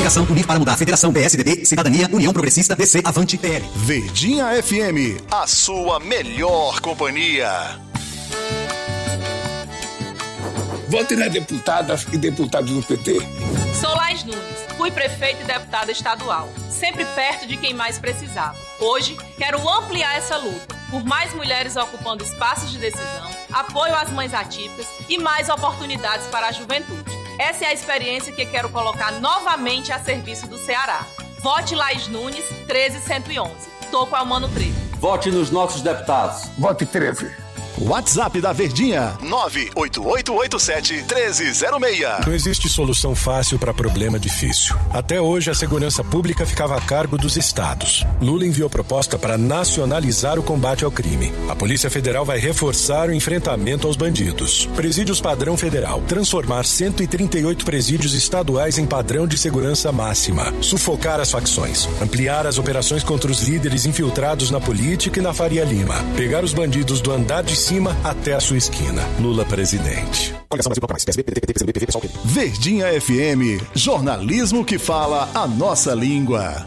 Coligação Unir para Mudar. Federação PSDB, Cidadania, União Progressista, DC, Avante, PL. Verdinha FM, a sua melhor companhia. Vote nas deputadas e deputados do PT. Sou Laís Nunes, fui prefeita e deputada estadual, sempre perto de quem mais precisava. Hoje, quero ampliar essa luta, por mais mulheres ocupando espaços de decisão, apoio às mães atípicas e mais oportunidades para a juventude. Essa é a experiência que quero colocar novamente a serviço do Ceará. Vote Laís Nunes, 13111. Tô com a mano 13. Vote nos nossos deputados. Vote 13. WhatsApp da Verdinha, 98887-1306. Não existe solução fácil para problema difícil. Até hoje, a segurança pública ficava a cargo dos estados. Lula enviou proposta para nacionalizar o combate ao crime. A Polícia Federal vai reforçar o enfrentamento aos bandidos. Presídios padrão federal. Transformar 138 presídios estaduais em padrão de segurança máxima. Sufocar as facções. Ampliar as operações contra os líderes infiltrados na política e na Faria Lima. Pegar os bandidos do andar de cima até a sua esquina. Lula presidente. Verdinha FM, jornalismo que fala a nossa língua.